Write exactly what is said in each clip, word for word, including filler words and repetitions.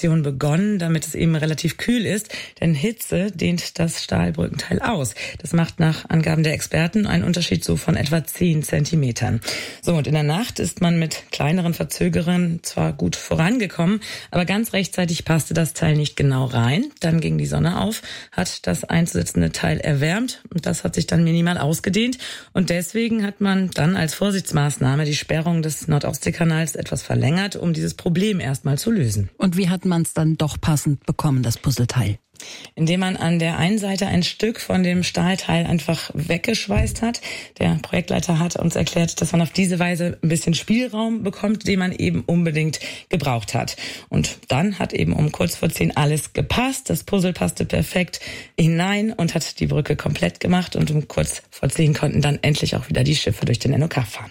Operation begonnen, damit es eben relativ kühl ist, denn Hitze dehnt das Stahlbrückenteil aus. Das macht nach Angaben der Experten einen Unterschied so von etwa zehn Zentimetern. So, und in der Nacht ist man mit kleineren Verzögerungen zwar gut vorangekommen, aber ganz rechtzeitig passte das Teil nicht genau rein. Dann ging die Sonne auf, hat das einzusetzende Teil erwärmt und das hat sich dann minimal ausgedehnt. Und deswegen hat man dann als Vorsichtsmaßnahme die Sperrung des Nordostseekanals etwas verlängert, um dieses Problem erstmal zu lösen. Und wie hat man es dann doch passend bekommen, das Puzzleteil? Indem man an der einen Seite ein Stück von dem Stahlteil einfach weggeschweißt hat. Der Projektleiter hat uns erklärt, dass man auf diese Weise ein bisschen Spielraum bekommt, den man eben unbedingt gebraucht hat. Und dann hat eben um kurz vor zehn alles gepasst. Das Puzzle passte perfekt hinein und hat die Brücke komplett gemacht. Und um kurz vor zehn konnten dann endlich auch wieder die Schiffe durch den N O K fahren.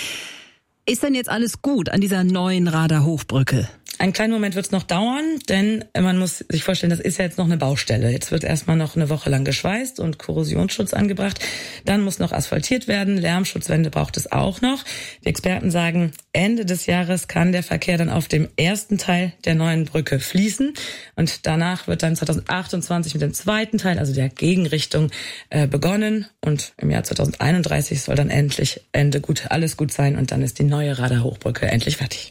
Ist denn jetzt alles gut an dieser neuen Radar-Hochbrücke? Einen kleinen Moment wird es noch dauern, denn man muss sich vorstellen, das ist ja jetzt noch eine Baustelle. Jetzt wird erstmal noch eine Woche lang geschweißt und Korrosionsschutz angebracht. Dann muss noch asphaltiert werden. Lärmschutzwände braucht es auch noch. Die Experten sagen, Ende des Jahres kann der Verkehr dann auf dem ersten Teil der neuen Brücke fließen. Und danach wird dann zwanzig achtundzwanzig mit dem zweiten Teil, also der Gegenrichtung, äh, begonnen. Und im Jahr zwanzig einunddreißig soll dann endlich Ende gut, alles gut sein. Und dann ist die neue Radar-Hochbrücke endlich fertig.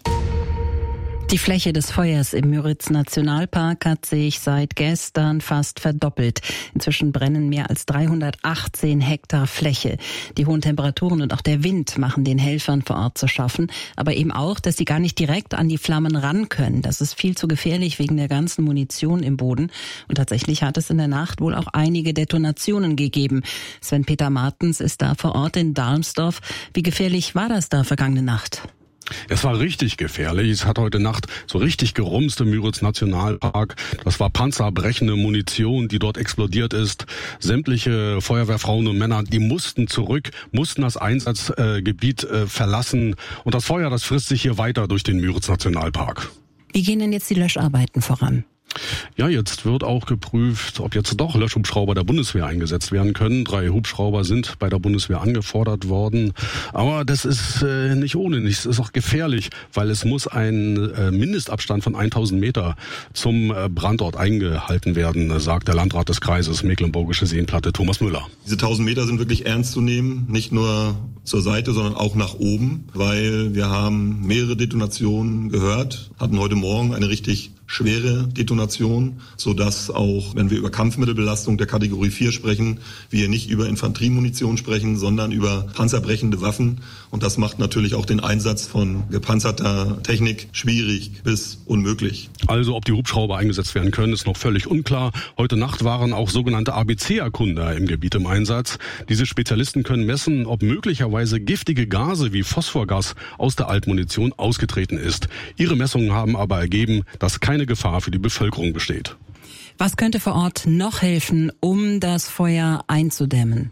Die Fläche des Feuers im Müritz-Nationalpark hat sich seit gestern fast verdoppelt. Inzwischen brennen mehr als dreihundertachtzehn Hektar Fläche. Die hohen Temperaturen und auch der Wind machen den Helfern vor Ort zu schaffen. Aber eben auch, dass sie gar nicht direkt an die Flammen ran können. Das ist viel zu gefährlich wegen der ganzen Munition im Boden. Und tatsächlich hat es in der Nacht wohl auch einige Detonationen gegeben. Sven-Peter Martens ist da vor Ort in Dalmsdorf. Wie gefährlich war das da vergangene Nacht? Es war richtig gefährlich. Es hat heute Nacht so richtig gerumst im Müritz-Nationalpark. Das war panzerbrechende Munition, die dort explodiert ist. Sämtliche Feuerwehrfrauen und Männer, die mussten zurück, mussten das Einsatzgebiet äh, verlassen. Und das Feuer, das frisst sich hier weiter durch den Müritz-Nationalpark. Wie gehen denn jetzt die Löscharbeiten voran? Ja, jetzt wird auch geprüft, ob jetzt doch Löschhubschrauber der Bundeswehr eingesetzt werden können. Drei Hubschrauber sind bei der Bundeswehr angefordert worden. Aber das ist äh, nicht ohne nichts. Es ist auch gefährlich, weil es muss ein äh, Mindestabstand von tausend Meter zum äh, Brandort eingehalten werden, sagt der Landrat des Kreises Mecklenburgische Seenplatte, Thomas Müller. Diese tausend Meter sind wirklich ernst zu nehmen, nicht nur zur Seite, sondern auch nach oben, weil wir haben mehrere Detonationen gehört, hatten heute Morgen eine richtig schwere Detonation, sodass auch, wenn wir über Kampfmittelbelastung der Kategorie vier sprechen, wir nicht über Infanteriemunition sprechen, sondern über panzerbrechende Waffen. Und das macht natürlich auch den Einsatz von gepanzerter Technik schwierig bis unmöglich. Also ob die Hubschrauber eingesetzt werden können, ist noch völlig unklar. Heute Nacht waren auch sogenannte A B C-Erkunder im Gebiet im Einsatz. Diese Spezialisten können messen, ob möglicherweise giftige Gase wie Phosphorgas aus der Altmunition ausgetreten ist. Ihre Messungen haben aber ergeben, dass kein keine Gefahr für die Bevölkerung besteht. Was könnte vor Ort noch helfen, um das Feuer einzudämmen?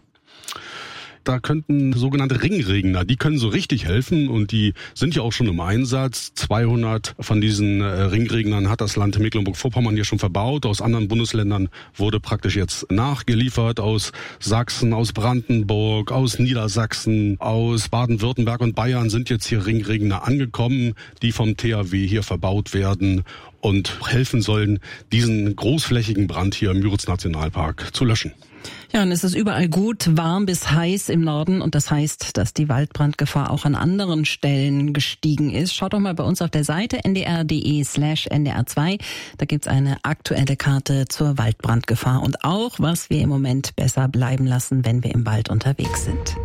Da könnten sogenannte Ringregner, die können so richtig helfen und die sind ja auch schon im Einsatz. zweihundert von diesen äh, Ringregnern hat das Land Mecklenburg-Vorpommern hier schon verbaut. Aus anderen Bundesländern wurde praktisch jetzt nachgeliefert. Aus Sachsen, aus Brandenburg, aus Niedersachsen, aus Baden-Württemberg und Bayern sind jetzt hier Ringregner angekommen, die vom T H W hier verbaut werden und helfen sollen, diesen großflächigen Brand hier im Müritz-Nationalpark zu löschen. Ja, und es ist überall gut, warm bis heiß im Norden und das heißt, dass die Waldbrandgefahr auch an anderen Stellen gestiegen ist. Schaut doch mal bei uns auf der Seite n d r punkt d e slash n d r zwei. Da gibt's eine aktuelle Karte zur Waldbrandgefahr und auch, was wir im Moment besser bleiben lassen, wenn wir im Wald unterwegs sind.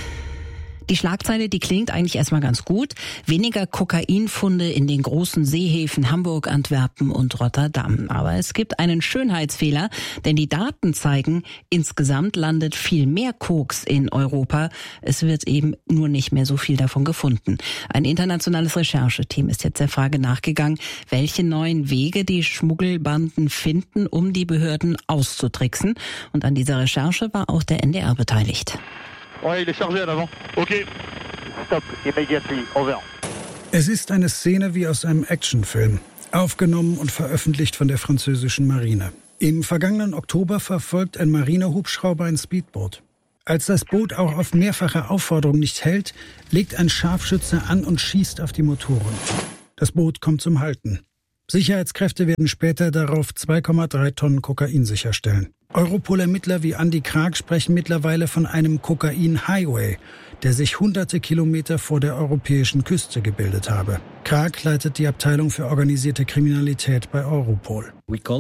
Die Schlagzeile, die klingt eigentlich erstmal ganz gut. Weniger Kokainfunde in den großen Seehäfen Hamburg, Antwerpen und Rotterdam. Aber es gibt einen Schönheitsfehler, denn die Daten zeigen, insgesamt landet viel mehr Koks in Europa. Es wird eben nur nicht mehr so viel davon gefunden. Ein internationales Rechercheteam ist jetzt der Frage nachgegangen, welche neuen Wege die Schmuggelbanden finden, um die Behörden auszutricksen. Und an dieser Recherche war auch der N D R beteiligt. Ouais, il est chargé à l'avant. Okay. Stop, immediately, over. Es ist eine Szene wie aus einem Actionfilm, aufgenommen und veröffentlicht von der französischen Marine. Im vergangenen Oktober verfolgt ein Marinehubschrauber ein Speedboot. Als das Boot auch auf mehrfache Aufforderung nicht hält, legt ein Scharfschütze an und schießt auf die Motoren. Das Boot kommt zum Halten. Sicherheitskräfte werden später darauf zwei Komma drei Tonnen Kokain sicherstellen. Europol-Ermittler wie Andy Krag sprechen mittlerweile von einem Kokain-Highway, der sich hunderte Kilometer vor der europäischen Küste gebildet habe. Krag leitet die Abteilung für organisierte Kriminalität bei Europol.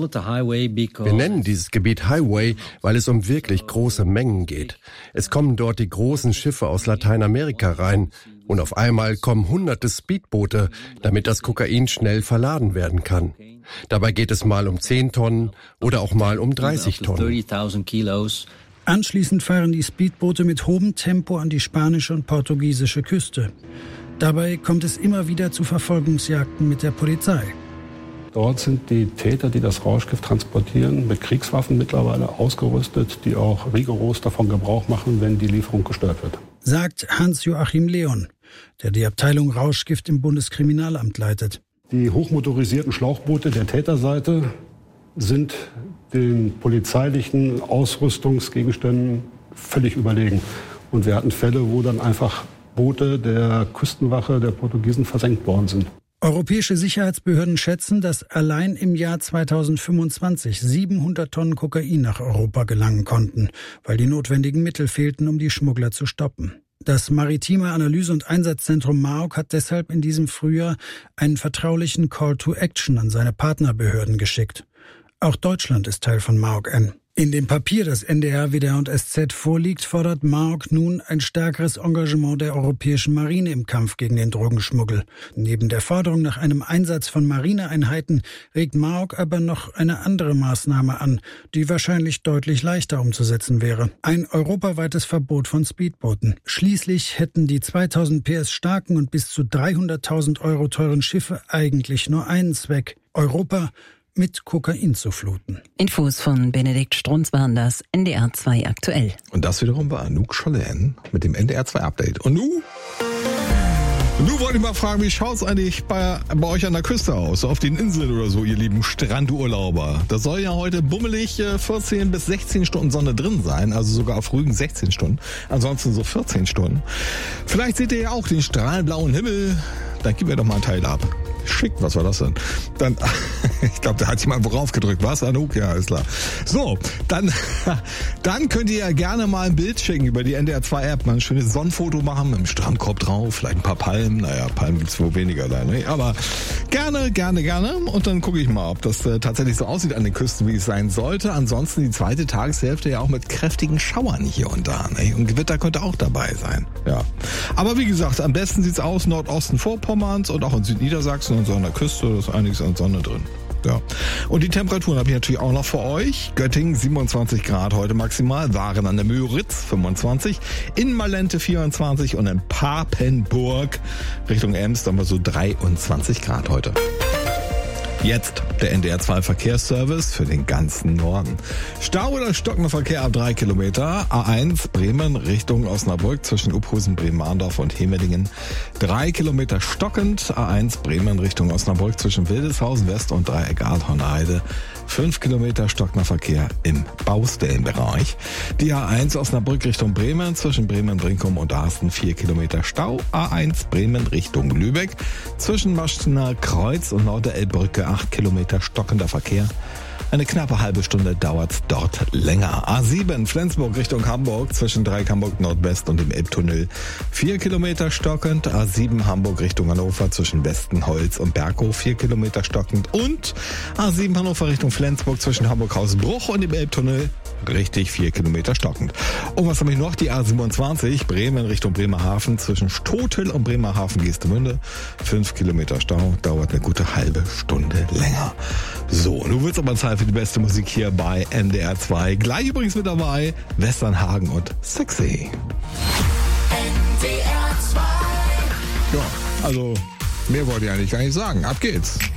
Wir nennen dieses Gebiet Highway, weil es um wirklich große Mengen geht. Es kommen dort die großen Schiffe aus Lateinamerika rein und auf einmal kommen hunderte Speedboote, damit das Kokain schnell verladen werden kann. Dabei geht es mal um zehn Tonnen oder auch mal um dreißig Tonnen. Anschließend fahren die Speedboote mit hohem Tempo an die spanische und portugiesische Küste. Dabei kommt es immer wieder zu Verfolgungsjagden mit der Polizei. Dort sind die Täter, die das Rauschgift transportieren, mit Kriegswaffen mittlerweile ausgerüstet, die auch rigoros davon Gebrauch machen, wenn die Lieferung gestört wird. Sagt Hans-Joachim Leon, der die Abteilung Rauschgift im Bundeskriminalamt leitet. Die hochmotorisierten Schlauchboote der Täterseite sind den polizeilichen Ausrüstungsgegenständen völlig überlegen. Und wir hatten Fälle, wo dann einfach Boote der Küstenwache der Portugiesen versenkt worden sind. Europäische Sicherheitsbehörden schätzen, dass allein im Jahr zweitausendfünfundzwanzig siebenhundert Tonnen Kokain nach Europa gelangen konnten, weil die notwendigen Mittel fehlten, um die Schmuggler zu stoppen. Das Maritime Analyse- und Einsatzzentrum M A O K hat deshalb in diesem Frühjahr einen vertraulichen Call to Action an seine Partnerbehörden geschickt. Auch Deutschland ist Teil von M A O K-N. In dem Papier, das N D R, W D R und S Z vorliegt, fordert M A O K nun ein stärkeres Engagement der europäischen Marine im Kampf gegen den Drogenschmuggel. Neben der Forderung nach einem Einsatz von Marineeinheiten regt M A O K aber noch eine andere Maßnahme an, die wahrscheinlich deutlich leichter umzusetzen wäre. Ein europaweites Verbot von Speedbooten. Schließlich hätten die zweitausend P S starken und bis zu dreihunderttausend Euro teuren Schiffe eigentlich nur einen Zweck: Europa mit Kokain zu fluten. Infos von Benedikt Strunz waren das, N D R zwei aktuell. Und das wiederum war Anouk Schollen mit dem N D R zwei Update. Und nu? Nu wollte ich mal fragen, wie schaut's eigentlich bei, bei euch an der Küste aus? Auf den Inseln oder so, ihr lieben Strandurlauber. Da soll ja heute bummelig vierzehn bis sechzehn Stunden Sonne drin sein, also sogar auf Rügen sechzehn Stunden. Ansonsten so vierzehn Stunden. Vielleicht seht ihr ja auch den strahlblauen Himmel. Dann gib mir doch mal einen Teil ab. Schick, was war das denn? Dann, ich glaube, da hat jemand worauf gedrückt. Was, Anouk? Ja, ist klar. So, dann, dann könnt ihr ja gerne mal ein Bild schicken über die N D R zwei App. Mal ein schönes Sonnenfoto machen mit einem Strandkorb drauf, vielleicht ein paar Palmen. Naja, Palmen gibt's wohl weniger da, ne? Aber gerne, gerne, gerne. Und dann gucke ich mal, ob das äh, tatsächlich so aussieht an den Küsten, wie es sein sollte. Ansonsten die zweite Tageshälfte ja auch mit kräftigen Schauern hier und da, ne? Und Gewitter könnte auch dabei sein. Ja. Aber wie gesagt, am besten sieht's aus Nordosten Vorpommerns und auch in Südniedersachsen und so an der Küste, da ist einiges an Sonne drin. Ja. Und die Temperaturen habe ich natürlich auch noch für euch. Göttingen siebenundzwanzig Grad heute maximal, Waren an der Müritz fünfundzwanzig, in Malente vierundzwanzig und in Papenburg Richtung Ems haben wir so dreiundzwanzig Grad heute. Jetzt der N D R zwei Verkehrsservice für den ganzen Norden. Stau oder stockender Verkehr ab drei Kilometer. A eins Bremen Richtung Osnabrück zwischen Uphusen, Bremen-Mahndorf und Hemerdingen. drei Kilometer stockend. A eins Bremen Richtung Osnabrück zwischen Wildeshausen West und Dreieck-Adhornheide. fünf Kilometer stockender Verkehr im Baustellenbereich. Die A eins Osnabrück Richtung Bremen zwischen Bremen-Brinkum und Arsten. vier Kilometer Stau. A eins Bremen Richtung Lübeck zwischen Maschner Kreuz und Norderelbbrücke. acht Kilometer stockender Verkehr. Eine knappe halbe Stunde dauert dort länger. A sieben Flensburg Richtung Hamburg zwischen Dreieck Hamburg Nordwest und dem Elbtunnel. vier Kilometer stockend. A sieben Hamburg Richtung Hannover zwischen Westenholz und Berghof. vier Kilometer stockend. Und A sieben Hannover Richtung Flensburg zwischen Hamburg-Hausbruch und dem Elbtunnel. Richtig, vier Kilometer stockend. Und was habe ich noch? Die A siebenundzwanzig Bremen Richtung Bremerhaven zwischen Stotel und Bremerhaven Geestemünde. fünf Kilometer Stau, dauert eine gute halbe Stunde länger. So, nun wird's aber Zeit für die beste Musik hier bei N D R zwei. Gleich übrigens mit dabei Westernhagen und Sexy. N D R zwei. Ja, also mehr wollte ich eigentlich gar nicht sagen. Ab geht's.